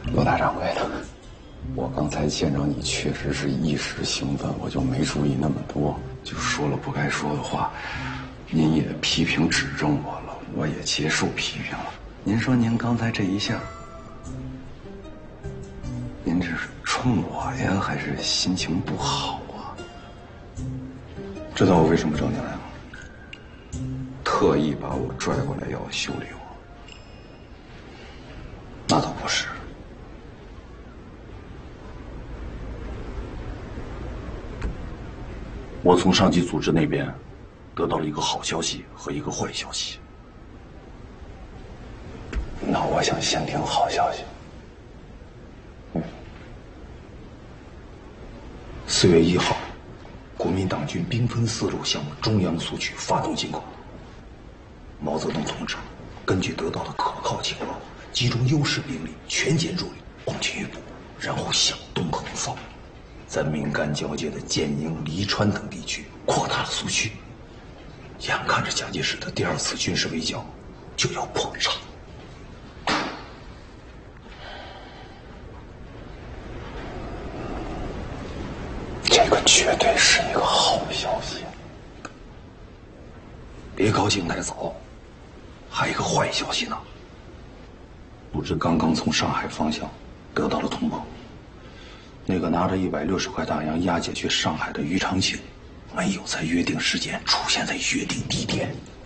罗大掌柜的，我刚才见着你确实是一时兴奋，我就没注意那么多，就说了不该说的话。您也批评指正我了，我也接受批评了。您说您刚才这一下，您这是冲我呀，还是心情不好啊？ 知道我为什么找你来吗？ 特意把我拽过来要修理我？ 那倒不是。我从上级组织那边得到了一个好消息和一个坏消息。 那我想先听好消息。 4月1号，国民党军兵分四路向中央苏区发动进攻。毛泽东同志根据得到的可靠情报，集中优势兵力全歼入旅，攻进豫部，然后向东横扫，在闽赣交界的建宁、黎川等地区扩大了苏区。眼看着蒋介石的第2次军事围剿就要破产。 这个绝对是一个好消息。 别高兴太早，还有一个坏消息呢。组织刚刚从上海方向得到了通报，那个拿着160块大洋押解去上海的于长青，没有在约定时间出现在约定地点。